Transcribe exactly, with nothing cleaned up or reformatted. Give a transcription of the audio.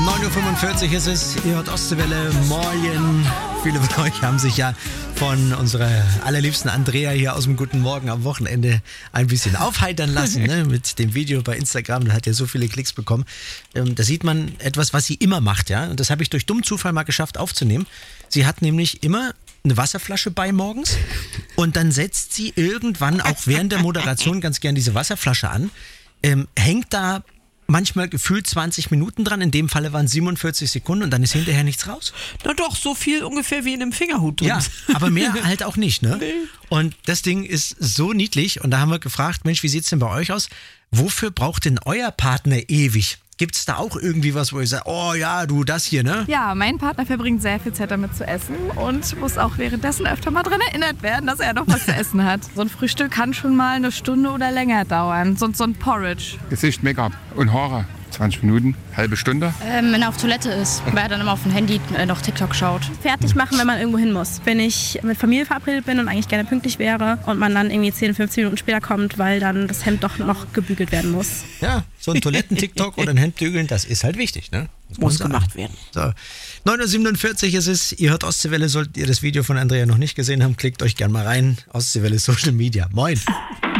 neun Uhr fünfundvierzig ist es, ihr hört Ostseewelle, Morgen. Viele von euch haben sich ja von unserer allerliebsten Andrea hier aus dem Guten Morgen am Wochenende ein bisschen aufheitern lassen, ne? Mit dem Video bei Instagram, das hat ja so viele Klicks bekommen. Ähm, da sieht man etwas, was sie immer macht, ja. Und das habe ich durch dummen Zufall mal geschafft aufzunehmen. Sie hat nämlich immer eine Wasserflasche bei morgens und dann setzt sie irgendwann auch während der Moderation ganz gern diese Wasserflasche an, ähm, hängt da manchmal gefühlt zwanzig Minuten dran, in dem Falle waren es siebenundvierzig Sekunden und dann ist hinterher nichts raus. Na doch, so viel ungefähr wie in einem Fingerhut drin. Ja, aber mehr halt auch nicht, ne? Nee. Und das Ding ist so niedlich und da haben wir gefragt, Mensch, wie sieht's denn bei euch aus? Wofür braucht denn euer Partner ewig? Gibt es da auch irgendwie was, wo ihr sagt, oh ja, du, das hier, ne? Ja, mein Partner verbringt sehr viel Zeit damit zu essen und muss auch währenddessen öfter mal dran erinnert werden, dass er noch was zu essen hat. So ein Frühstück kann schon mal eine Stunde oder länger dauern. So, so ein Porridge. Gesicht, Make-up und Haare. zwanzig Minuten, halbe Stunde. Ähm, wenn er auf Toilette ist, weil er dann immer auf dem Handy äh, noch TikTok schaut. Fertig machen, wenn man irgendwo hin muss. Wenn ich mit Familie verabredet bin und eigentlich gerne pünktlich wäre und man dann irgendwie zehn, fünfzehn Minuten später kommt, weil dann das Hemd doch noch gebügelt werden muss. Ja, so ein Toiletten-TikTok oder ein Hemdbügeln, das ist halt wichtig, ne? Das muss gemacht werden. So. neun Uhr siebenundvierzig ist es, ihr hört Ostseewelle, solltet ihr das Video von Andrea noch nicht gesehen haben, klickt euch gerne mal rein. Ostseewelle Social Media. Moin.